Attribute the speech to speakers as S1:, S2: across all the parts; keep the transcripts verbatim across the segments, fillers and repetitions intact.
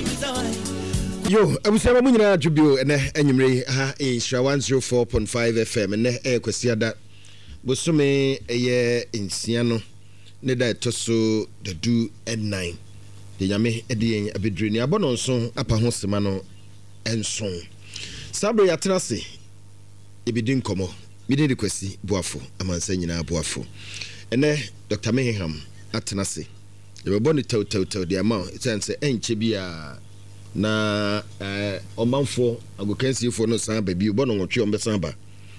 S1: Yo, abusama mu nyina adwubio ene enyimre ha Insha one oh four point five F M ene e kwasiada bosome eye nsia no ne da etoso the do at nine de nyame e de abedre ni abono nso apa ho sema no enson sabro ya trase ebidin komo mide de kwasi boafo amansa nyina boafo ene Doctor Meham atenase e be boni tew tew tew de ama sense enche bia na eh omanfo agokansifo no san ba bi bo no nwotwe ombesan ba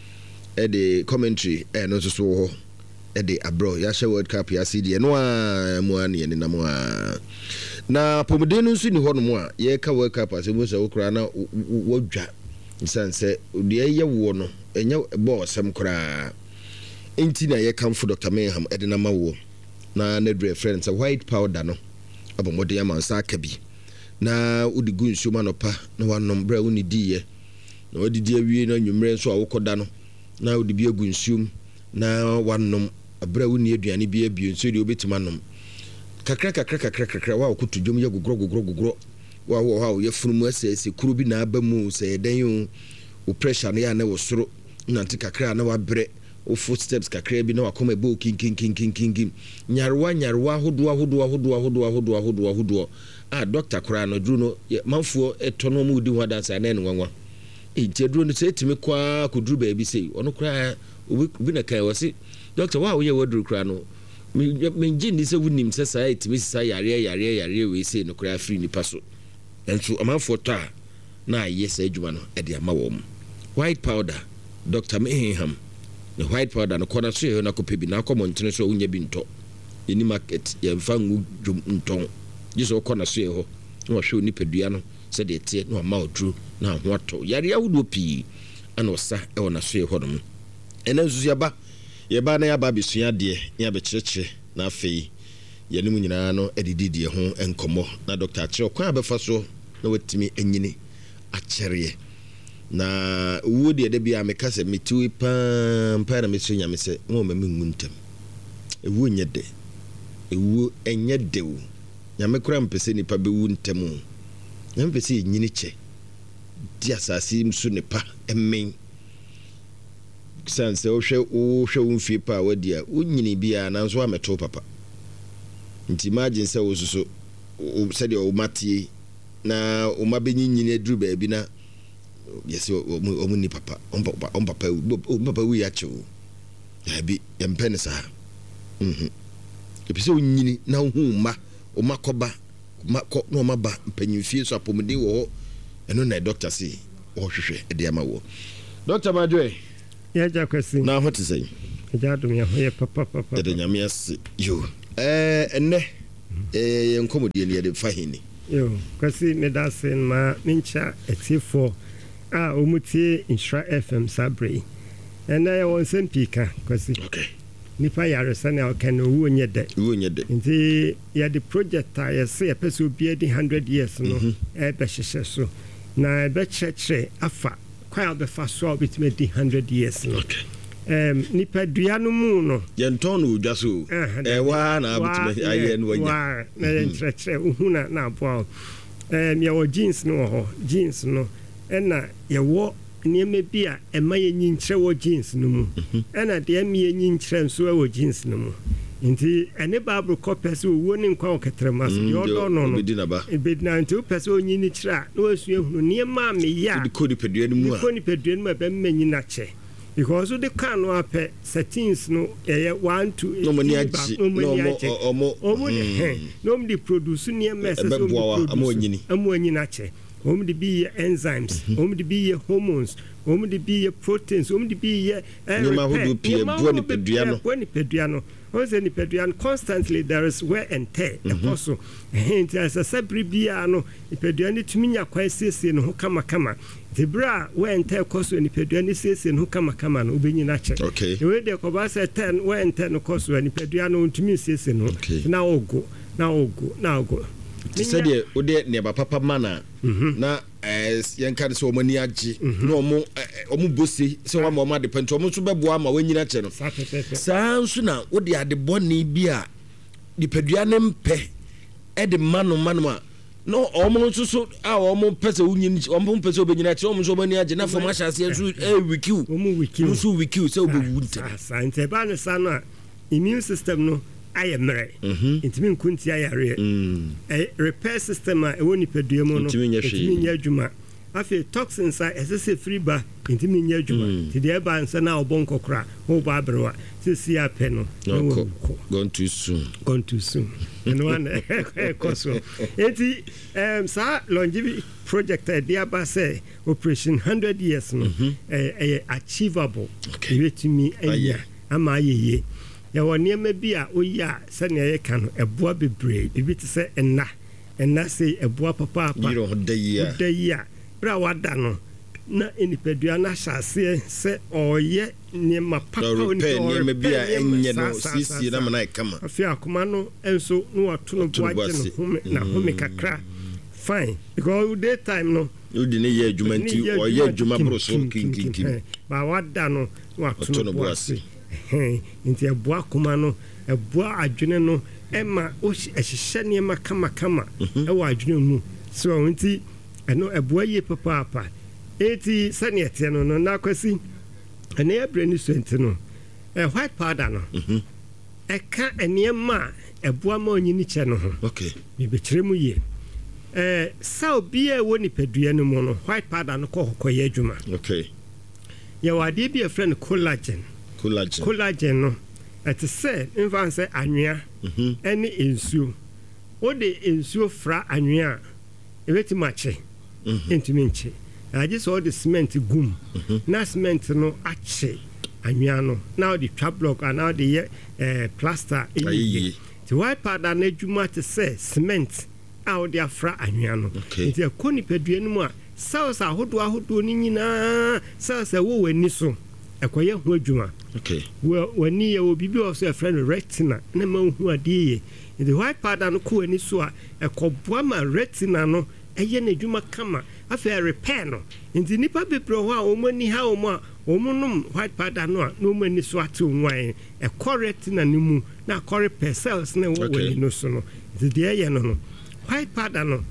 S1: e de commentary e no so ho e de abro ya she World Cup ya C D no a mu an ye na mu a na pomode no nso ni ho no mu a ye ka World Cup asemo se wokra na wodwa nsanse de ye wo no enya bo sem kra enti na ye kamfo Doctor Meham e de na mawo na na dre friends white powder no abomode ya mansa akabi na udi gu nsuoma no pa na wanom bra uni diye na wadidi awie na nwumre nso awokoda no na udi bi egu nsuom na wanom bra uni aduane bi abie nso de obetima nom kakra kakra kakra kakra wa okutu dwom ye gogro gogro gogro wa wo ha ye funumu asese kuru bi na abamu se den o pressure na ya na wo soro nanti kakra na wa bre o footsteps kakra bi na wakoma ebo kin kin kin kin kin nyarwa nyarwa hodo hodo hodo hodo hodo hodo hodo ah doctor kura no dru no manfo etono mu di ho dansa na enwanwa e je dru no se timi kwa kudru ba bi sei ono kura obi na kai wasi doctor wa wo ye wodru kura no me njini se wunim se sai timi sa yare yare yare we sei no kura free ni paso enso amanfo to a na yes adwuma no e de ama wo mu white powder Doctor Meham the white powder no kona so na kopebi na akomontene so unya bi nto eni market ye mfa ngu dwum nton jiso kona so ho na hwe onipadua no se de tie na ma odru na ho ato yare awudo pi ana osa e wona so ho no ena nsusu ya ba ye ba na ya ba besua de ya be kirekire na afei ye nimu nyina no edididie ho enkomo na Doctor Achiro kwa abefa so na watimi enyini akyere na wodi ede bia me kase metiwi pam pa na meso nyame se mo ma mengu ntem ewu nyede ewu enyede wo nyame kura mpese nipa bewu ntem nyame pese nyini che dia asasi msu nipa emen sanse o hwe o hwe unfi pa wadi a unyini bia na nso ameto papa nti imagine se wo suso o se de o matie na o mabenyinyini aduru ba bi na yes o ni papa on papa on papa o papa wi ya chu ya bi empene sa mhm epise o nyini na hu ma o makoba makọ no maba mpanyimfie so apomde wo eno na doctor si o hwehwe e de ama wo Doctor Madwe
S2: ya jakwasi
S1: na ho tisai
S2: ja dum ya ho papa papa
S1: de nyame as yo eh enne eh enkomodie ne de fahini
S2: yo kwasi me da sen ma mincha etifo a omutie Insha F M Sabre ena ya won sempika kwasi
S1: okay
S2: nipa yare sane o kan owu nyede
S1: owu nyede
S2: nti ya the project a ya se epeso bia di one hundred years no e be hyehyɛ so na be kyerɛkyerɛ afa kwa be fa so obitime di one hundred years no
S1: okay
S2: em nipa dua no mu no
S1: ye nton no dwa so e wa na abitime aye no wanya
S2: na ye kyerɛkyerɛ uhuna na aboa em ya wo jeans no ho jeans no ena ye wo niema bi a ema ye nyinkyerɛ wo jeans no mu ena de ema ye nyinkyerɛ nso wo jeans no mu nti ene babro kopese wo ni nkwa oketrema so yo do no no ebedina nti opese onyini kyerɛ na wasu ehunu niema me ya
S1: de kodi pedua no mu a
S2: kodi pedua no mu be manyi na che because the can no ape settings no eh one to
S1: no money achi no omo
S2: omo de no mo de produce niema se so
S1: onyini
S2: onyini na che om de be enzymes om de be hormones om de be proteins om de be
S1: no ma hodo pie bo ni pedua no
S2: bo ni pedua no o se ni pedua constantly there is wear and tear also hint as a sabribia no ni pedua ni tuminya kwa siesie no kama kama the bra wear and tear koso ni pedua ni siesie no kama kama no obenyi na che
S1: okay
S2: we de ko ba se ten wear and tear no koso ni pedua no ntumi siesie no na ogo na ogo na ogo
S1: said ye ode ne ba papa mana na eh yenka de so omani agi na omo omo bosi se wa ma de pento omo so beboa ma wanyina che no saa nso na ode ade boni bi a dipadua ne mpe e de mano mano a no almost so our almost person union almost person being at home so many agenda for much as a wiki wiki so wiki so be wound
S2: science ban sana immune system no I am right it mean kunti ayare a repair system a woni pedua mu no it mean yadwuma afi toxins are excessive free bar it mean yadwuma ti de ba nsa na obonko kra ho ba abrewa ti si ape no
S1: gone too soon
S2: gone too soon and one koso eti um sa longevity project idea ba say operation one hundred years no eh achievable it mean anya ama yeye ya woni ma bi a oyi a se ne ye kan eboa bebre bibi ti se enna enna se eboa papa papa
S1: you know the year
S2: the year bra wada no na enipedua na hyase se oye ne ma papa
S1: oni to ma bi a enye no sisi na mana kama
S2: afi akoma no enso no wato no boaje no home na home kakra fine because day time no
S1: you dey ye adwuma nti oye adwuma bro so kinkin
S2: ba wada no wato no boaje nti eboa akoma no eboa adwene no ema o ehihye ne ma kama kama e wa adwene mu so nti eno eboa ye papa papa eti sane ete no no na kwasi ene abrani swente no eh white powder no mhm e ka ene ma eboa ma onyini che no ho
S1: okay
S2: bi be kire mu ye eh sa obi e woni padua no mu no white powder no ko koye adwuma
S1: okay
S2: ya wade bi a friend collagen
S1: collagen
S2: collagen no at say infa say anwea mhm ene ensuo o de ensuo fra anwea e beti mache mhm entimi nche I just saw the cement gum. Na cement no ache anwea no. Now the trap block and now the uh, plaster. The white powder na adwuma te say cement out there fra anwea no. Nti akoni pedua no mu a cells ahodo ahodo ni nyina cells e wo wani so. Ekoye ho adwuma.
S1: Okay.
S2: Well, wani ye obi bi also a friend retina na ma hu ade ye. The white powder no ko ani so a ekoboa ma retina no eye na adwuma kama afa repair no nti nipa bepro ho a omani ha omo a omonum white powder no a no mani so ate onwan e correct na nimu na correct cells na wo wani no so no nti de eye no no white powder no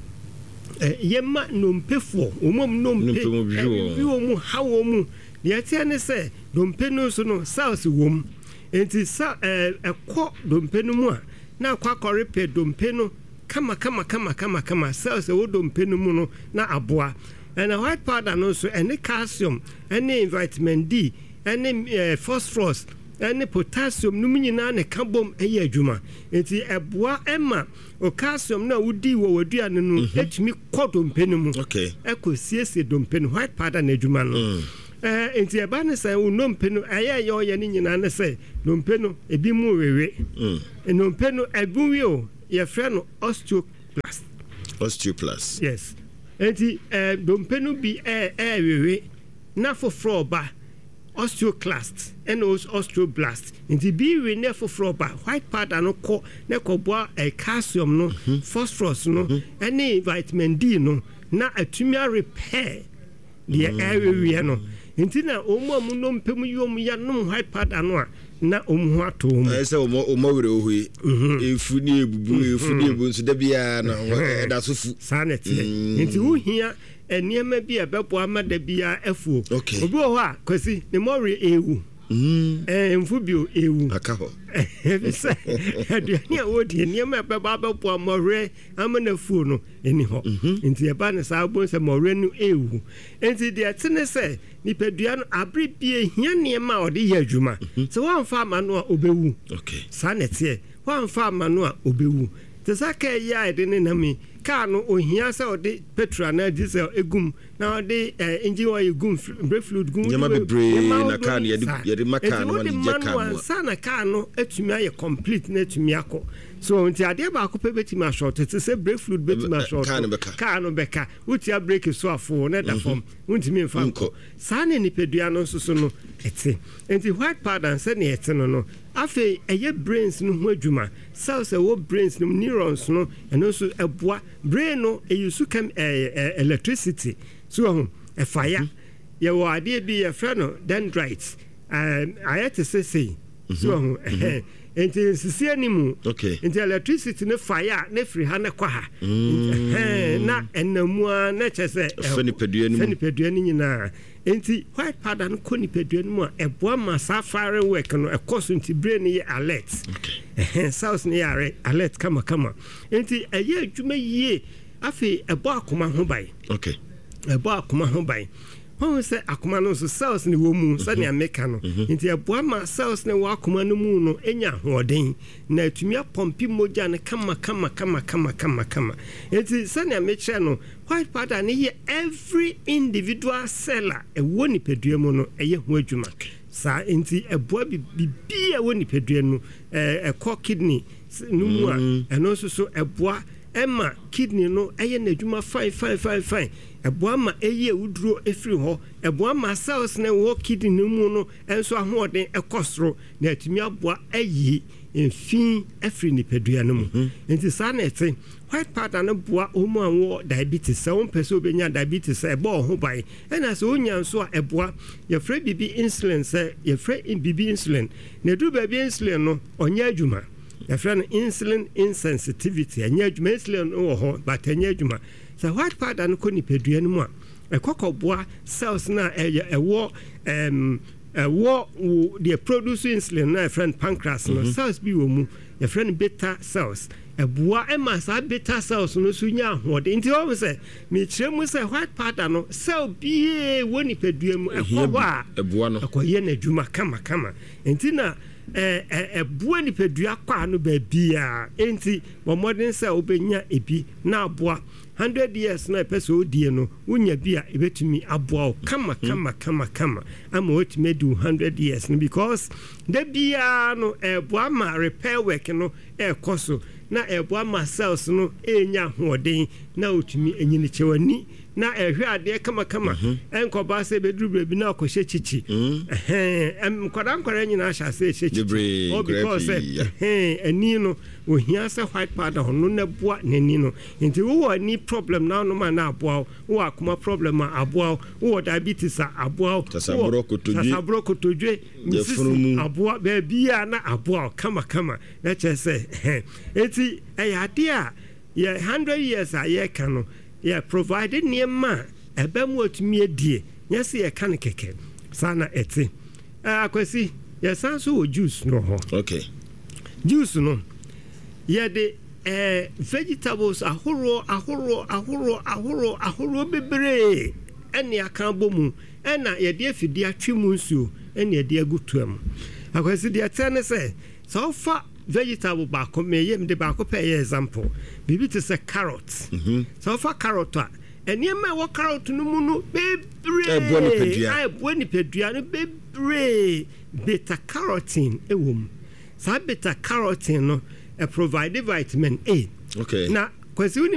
S2: eh yema no mpefo omom no mpe bi omu ha omu de ate ne se do mpe no so no cells wom nti sa eh ekọ do mpe no mu a na kwa correct do mpe no kama kama kama kama kama cells e wodo mpenu mu no na aboa and a white powder no so any calcium any vitamin D any uh, phosphorus any potassium no nyina ne kabom eye adwuma enti eboa ema o calcium na wudi wo wadua no no etimi kodo mpenu mu
S1: okay
S2: ekosiesie do mpenu white powder na adwuma no eh enti eba ne say no mpenu aye ye oye ne nyina ne say no mpenu ebi mu wewe mm no mpenu ebuwi o your friend osteoplast
S1: osteoplast
S2: yes enti eh dompenu bi eh eh wewe na for froba osteoclast and osteoblast enti bi we na for froba white powder no ko na ko boa eh, calcium no mm-hmm. phosphorus no mm-hmm. any vitamin D no na atumi repair the mm-hmm. area no enti na omo amu no mpemu yom ya no white powder no a na omu ato omu
S1: ese omo omo were ohui efu ni ebubu efu ni ebu nso da bia na da sofu
S2: sanet nti wo hia eniema bi e bebo amada bia afu obi wo ha kwasi ne mori ewu mm eh mfu bio ewu
S1: aka ho
S2: bisa aduani a wodi eniema bebo abebo amore amana fu no eni ho nti e ba ne sa bo se mori no ewu nti de atene se nipadua no abre bie hia niema odi ya adwuma se wan fa ma no a obewu
S1: okay
S2: sanet ye wan fa ma no a obewu te saka ya ede ne nami ka no ohia se odi petrol na diesel egum na odi engine oil egum brake fluid gum
S1: nyama bebre na ka no yede yede maka no ni je ka no
S2: sana ka no atumi aye complete na atumi akọ so nti ade ba akọ pebetimi short te se brake fluid betimi short ka no beka utia brake so afo na da form untimi mfa nko sana ni pedua no so no ete nti white powder se na ete no no afi eye brains no ho adwuma cells e wo brains no neurons no eno so eboa brain no e use chem electricity so e fire ye wo ade bi ye fra no dendrites um ayete say say so enti sisi animu
S1: okay
S2: enti electricity ne fire ne free ha ne kwa ha eh na enamua na chese
S1: fani pedua ni
S2: fani pedua ni nyina enti white powder no koni pedua ni mu a eboa ma safari work no ekoso enti brain ye alert okay cells ne yare alert kama kama enti eye adwuma yie afi eboa akoma ho bai
S1: okay
S2: eboa akoma ho bai How say akoma no so cells ni wo mu sa ne ameka no nti eboa ma cells ne wo akoma no mu no enya hoden na atumi apompi moja ne kama kama kama kama kama kama nti sa ne ameche no white powder ne ye every individual cell e wo ni pedua mu no eye ho adwuma sa nti eboa bibia wo ni pedua no e ko kidney no mu a eno so so eboa Emma kidney no eye na adwuma fine fine fine fine eboa ma eye uduro efiri ho eboa ma cells na wo kidney no mu no enso ahoden ekosoro na atumi aboa ayi enfin efiri ni pedua no mu enti sa na ete white powder no boa omu anwo diabetes sa won pese obenya diabetes e bo ho bai ena so onya nso a eboa ye frɛ bibi insulin se ye frɛ bibi insulin na du ba bi insulin no onya adwuma your friend insulin insensitivity anya adwuma insulin wo ho but anya adwuma so white powder no ko ni pedua no mu a ekokoboa cells na ewo em ewo the produce insulin na friend pancreas no cells bi wo mu your friend beta cells eboa ema sa beta cells no so nya ahode nti wo say me kire mu say white powder no cell bi wo ni pedua mu ekoba
S1: eboa no
S2: ekoye na adwuma kama kama nti na eh eh bua ni pedua kwa no ba bia enti bo modern say obenya ebi na aboa one hundred years na pese odie no unya bia ebetumi aboa kama kama kama kama ama otime do one hundred years no because the bia no eboa ma repair work no e koso na eboa ma cells no enya hoden na otumi enyini chewani na ehwe ade kama kama enkoba se beduru bebi na akohye chichi eh em kwada nkwara nyina ahya se chichi o because eh ani no ohia se white powder hono na boa nani no nti wo ani problem na no ma na aboa wo akoma problem ma aboa wo diabetes aboa
S1: tasabro kotodwe
S2: tasabro kotodwe aboa ba bia na aboa kama kama na chese eti eyade a ye one hundred years a ye kanu yeah provided niema ebemu otumi edie nyese ye kan keke sana eti akwesi ye sanso o juice no ho
S1: okay
S2: juice no ye de eh vegetables ahoro ahoro ahoro ahoro ahoro bebre eni aka bomu ena ye de afidi atwemu nsuo eni ye de agutuam akwesi de tene se so fa vegetable ba ko me yem de ba ko pe example bibi te se carrot mhm so fa carrot a eniema wo carrot no mu no bebre
S1: e bo ni pedua
S2: ai bo ni pedua no bebre beta carotene ewom sa beta carotene no e provide vitamin A
S1: okay
S2: na kwesi